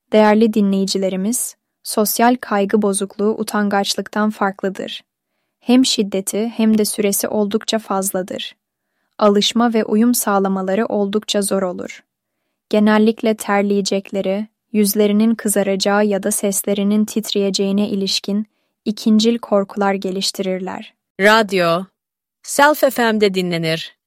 Değerli dinleyicilerimiz, sosyal kaygı bozukluğu utangaçlıktan farklıdır. Hem şiddeti hem de süresi oldukça fazladır. Alışma ve uyum sağlamaları oldukça zor olur. Genellikle terleyecekleri, yüzlerinin kızaracağı ya da seslerinin titreyeceğine ilişkin ikincil korkular geliştirirler. Radyo, Self FM'de dinlenir.